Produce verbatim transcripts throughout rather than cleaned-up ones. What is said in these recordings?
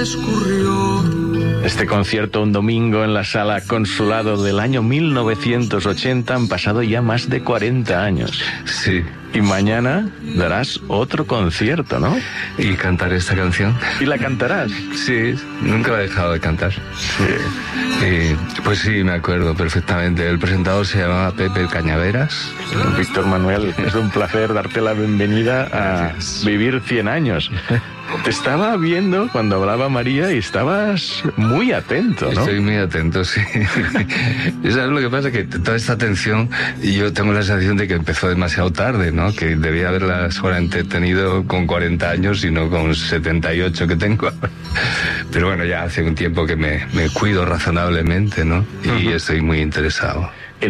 escurrió. Este concierto un domingo en la Sala Consulado del año mil novecientos ochenta, han pasado ya más de cuarenta años. Sí. Y mañana darás otro concierto, ¿no? Y cantaré esta canción. ¿Y la cantarás? Sí, nunca la he dejado de cantar. Sí. Y, pues sí, me acuerdo perfectamente. El presentador se llamaba Pepe Cañaveras. Víctor Manuel, es un placer darte la bienvenida a Gracias. Vivir cien años. Te estaba viendo cuando hablaba María y estabas muy atento, ¿no? Estoy muy atento, sí. ¿Sabes lo que pasa? Que toda esta atención, yo tengo la sensación de que empezó demasiado tarde, ¿no? Que debía haberla ahora entretenido con cuarenta años y no con setenta y ocho que tengo. Pero bueno, ya hace un tiempo que me, me cuido razonablemente, ¿no? Y uh-huh. estoy muy interesado.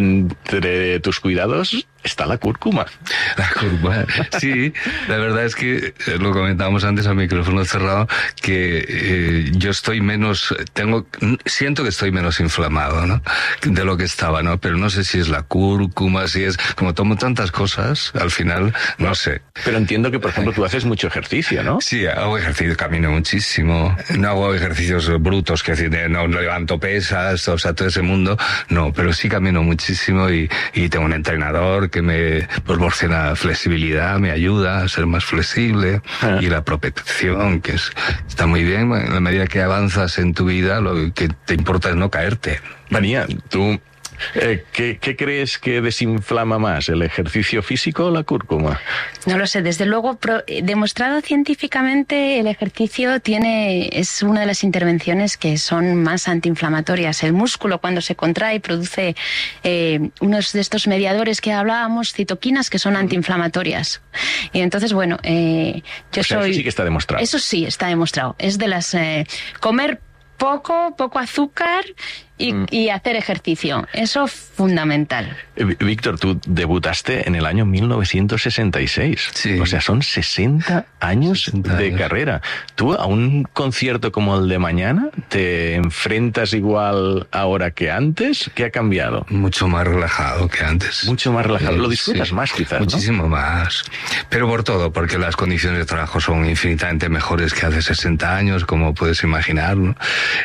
Entre tus cuidados está la cúrcuma. La cúrcuma, sí. La verdad es que eh, lo comentábamos antes al micrófono cerrado, que eh, yo estoy menos, tengo, siento que estoy menos inflamado, ¿no? De lo que estaba, ¿no? Pero no sé si es la cúrcuma, si es, como tomo tantas cosas, al final, no sé. Pero entiendo que, por ejemplo, tú haces mucho ejercicio, ¿no? Sí, hago ejercicio, camino muchísimo. No hago ejercicios brutos, que decir, no, no levanto pesas, o sea, todo ese mundo, no, pero sí camino muchísimo y, y tengo un entrenador que me proporciona flexibilidad, me ayuda a ser más flexible, ah. y la protección, que es, está muy bien. En la medida que avanzas en tu vida, lo que te importa es no caerte. María, tú, eh, ¿qué, ¿qué crees que desinflama más, el ejercicio físico o la cúrcuma? No lo sé, desde luego, pro, demostrado científicamente, el ejercicio tiene es una de las intervenciones que son más antiinflamatorias. El músculo, cuando se contrae, produce eh, unos de estos mediadores que hablábamos, citoquinas, que son antiinflamatorias. Y entonces, bueno, eh, yo o sea, soy... Eso sí que está demostrado. Eso sí, está demostrado. Es de las... Eh, comer poco, poco azúcar... Y, mm. y hacer ejercicio, eso es fundamental. Eh, Víctor, tú debutaste en el año mil novecientos sesenta y seis. Sí. O sea, son sesenta años sesenta de años. carrera. ¿Tú a un concierto como el de mañana te enfrentas igual ahora que antes? ¿Qué ha cambiado? Mucho más relajado que antes. Mucho más relajado. Sí, Lo disfrutas sí. más, quizás, Muchísimo ¿no? más. Pero por todo, porque las condiciones de trabajo son infinitamente mejores que hace sesenta años, como puedes imaginar, ¿no?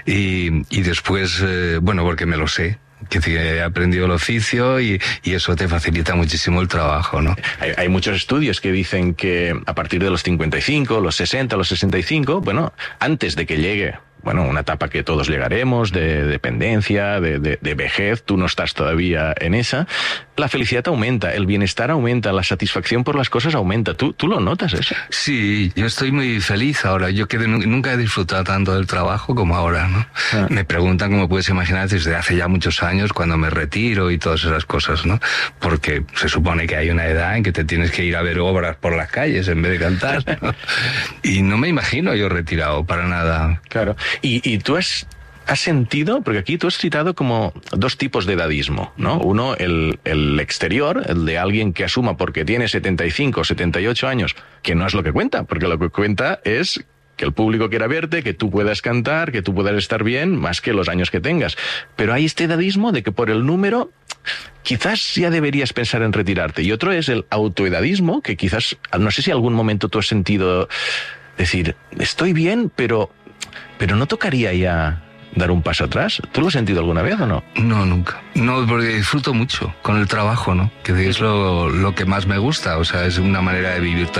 Y, y después... Eh, bueno, porque me lo sé, que he aprendido el oficio y, y eso te facilita muchísimo el trabajo, ¿no? Hay, hay muchos estudios que dicen que a partir de los cincuenta y cinco, los sesenta, los sesenta y cinco, bueno, antes de que llegue, bueno, una etapa que todos llegaremos, de dependencia, de, de, de vejez, tú no estás todavía en esa, la felicidad aumenta, el bienestar aumenta, la satisfacción por las cosas aumenta. ¿Tú, tú lo notas eso? Sí, yo estoy muy feliz ahora. Yo que nunca he disfrutado tanto del trabajo como ahora, ¿no? Ah. Me preguntan, como puedes imaginar, desde hace ya muchos años, cuando me retiro y todas esas cosas, ¿no? Porque se supone que hay una edad en que te tienes que ir a ver obras por las calles en vez de cantar, ¿no? Y no me imagino yo retirado para nada. Claro. Y, y tú has... ¿Has sentido? Porque aquí tú has citado como dos tipos de edadismo, ¿no? Uno, el, el exterior, el de alguien que asuma porque tiene setenta y cinco, setenta y ocho años, que no es lo que cuenta, porque lo que cuenta es que el público quiera verte, que tú puedas cantar, que tú puedas estar bien, más que los años que tengas. Pero hay este edadismo de que por el número quizás ya deberías pensar en retirarte. Y otro es el autoedadismo, que quizás, no sé si algún momento tú has sentido decir, estoy bien, pero, pero no tocaría ya dar un paso atrás. ¿Tú lo has sentido alguna vez o no? No, nunca. No, porque disfruto mucho con el trabajo, ¿no? Que es lo, lo que más me gusta. O sea, es una manera de vivir